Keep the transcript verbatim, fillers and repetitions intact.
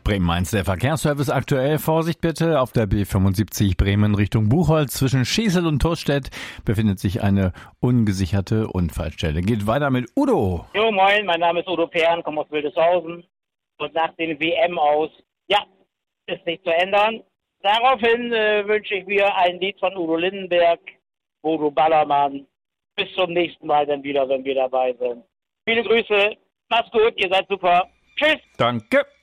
Bremen-Mainz, der Verkehrsservice aktuell. Vorsicht bitte, auf der B fünfundsiebzig Bremen Richtung Buchholz zwischen Schesel und Torstedt befindet sich eine ungesicherte Unfallstelle. Geht weiter mit Udo. Jo, moin, mein Name ist Udo Pern, komme aus Wildeshausen. Und nach dem W M aus, ja, ist nicht zu ändern. Daraufhin äh, wünsche ich mir ein Lied von Udo Lindenberg, Bodo Ballermann. Bis zum nächsten Mal dann wieder, wenn wir dabei sind. Viele Grüße, macht's gut, ihr seid super. Tschüss. Danke.